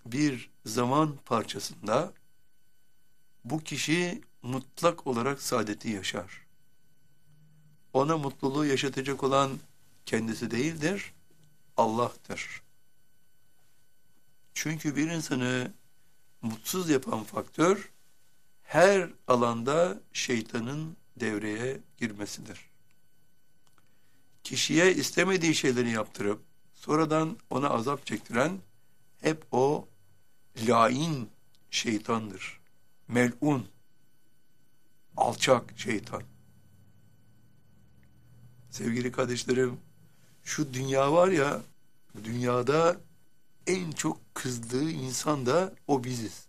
bir zaman parçasında bu kişi mutlak olarak saadeti yaşar. Ona mutluluğu yaşatacak olan kendisi değildir, Allah'tır. Çünkü bir insanı mutsuz yapan faktör, her alanda şeytanın devreye girmesidir. Kişiye istemediği şeyleri yaptırıp, sonradan ona azap çektiren, hep o lain şeytandır. Mel'un, alçak şeytan. Sevgili kardeşlerim, şu dünya var ya, dünyada en çok kızdığı insan da o biziz.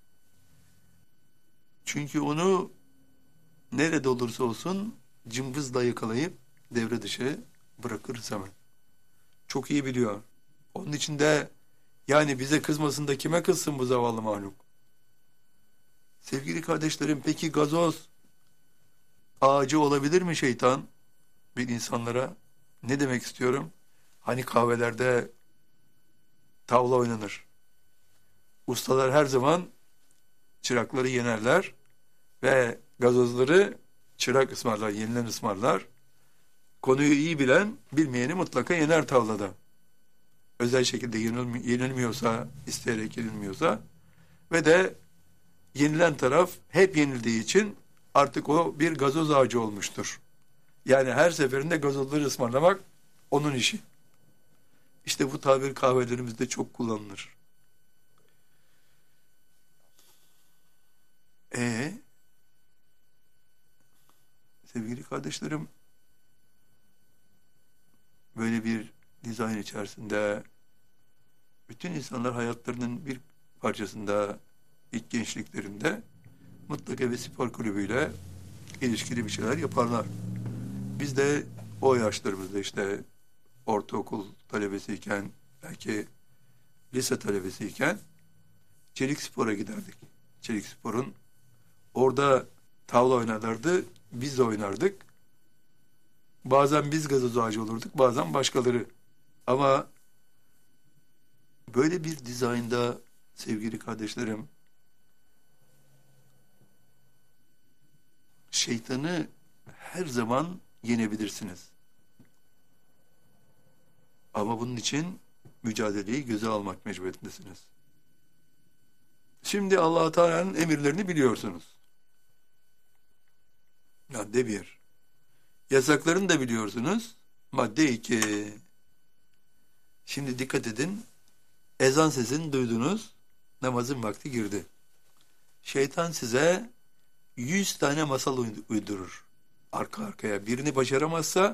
Çünkü onu nerede olursa olsun cımbızla yakalayıp devre dışı bırakırız hemen. Çok iyi biliyor. Onun için de yani bize kızmasın da kime kızsın bu zavallı mahluk? Sevgili kardeşlerim, peki gazoz ağacı olabilir mi şeytan bir insanlara? Ne demek istiyorum? Hani kahvelerde tavla oynanır. Ustalar her zaman çırakları yenerler ve gazozları çırak ısmarlar, yenilen ısmarlar. Konuyu iyi bilen bilmeyeni mutlaka yener tavlada. Özel şekilde yenilmiyorsa, isteyerek yenilmiyorsa ve de yenilen taraf hep yenildiği için artık o bir gazoz ağacı olmuştur. Yani her seferinde gazozları ısmarlamak onun işi. İşte bu tabir kahvelerimizde çok kullanılır. Sevgili kardeşlerim, böyle bir dizayn içerisinde bütün insanlar hayatlarının bir parçasında, ilk gençliklerinde mutlaka bir spor kulübüyle ilişkili bir şeyler yaparlar. Biz de o yaşlarımızda işte ortaokul talebesiyken, belki lise talebesiyken çelik spora giderdik. Çelik sporun orada tavla oynarlardı, biz de oynardık. Bazen biz gazoz ağacı olurduk, bazen başkaları. Ama böyle bir dizaynda sevgili kardeşlerim, şeytanı her zaman yenebilirsiniz. Ama bunun için mücadeleyi göze almak mecburiyetindesiniz. Şimdi Allah-u Teala'nın emirlerini biliyorsunuz. Madde 1. Yasaklarını da biliyorsunuz. Madde 2. Şimdi dikkat edin. Ezan sesini duydunuz. Namazın vakti girdi. Şeytan size 100 tane masal uydurur. Arka arkaya. Birini başaramazsa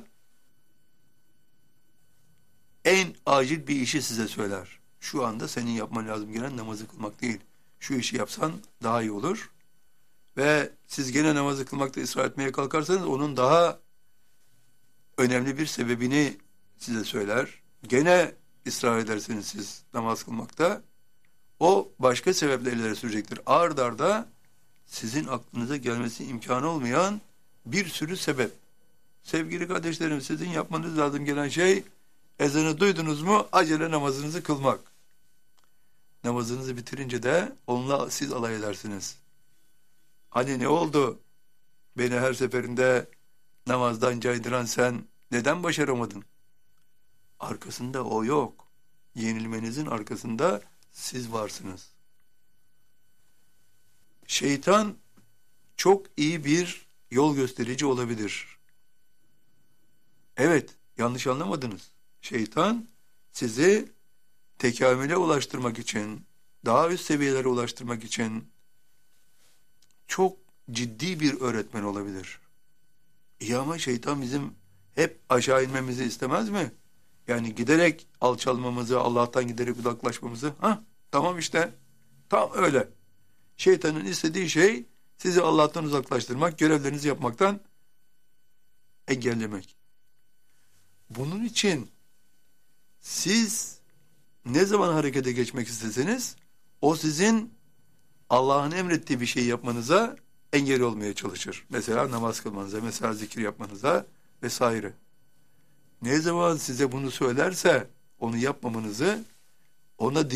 en acil bir işi size söyler. Şu anda senin yapman lazım gelen namazı kılmak değil. Şu işi yapsan daha iyi olur. Ve siz gene namazı kılmakta ısrar etmeye kalkarsanız onun daha önemli bir sebebini size söyler. Gene ısrar ederseniz siz namaz kılmakta, o başka sebeple ileri sürecektir. Ard arda sizin aklınıza gelmesi imkanı olmayan bir sürü sebep. Sevgili kardeşlerim, sizin yapmanız lazım gelen şey, ezanı duydunuz mu acele namazınızı kılmak. Namazınızı bitirince de onunla siz alay edersiniz. Hani ne oldu? Beni her seferinde namazdan caydıran sen neden başaramadın? Arkasında o yok. Yenilmenizin arkasında siz varsınız. Şeytan çok iyi bir yol gösterici olabilir. Evet, yanlış anlamadınız. Şeytan sizi tekamüle ulaştırmak için, daha üst seviyelere ulaştırmak için çok ciddi bir öğretmen olabilir. İyi ama şeytan bizim hep aşağı inmemizi istemez mi? Yani giderek alçalmamızı, Allah'tan giderek uzaklaşmamızı. Tamam işte. Tam öyle. Şeytanın istediği şey sizi Allah'tan uzaklaştırmak, görevlerinizi yapmaktan engellemek. Bunun için siz ne zaman harekete geçmek isteseniz o sizin Allah'ın emrettiği bir şey yapmanıza engel olmaya çalışır. Mesela namaz kılmanıza, mesela zikir yapmanıza vesaire. Ne zaman size bunu söylerse onu yapmamanızı, ona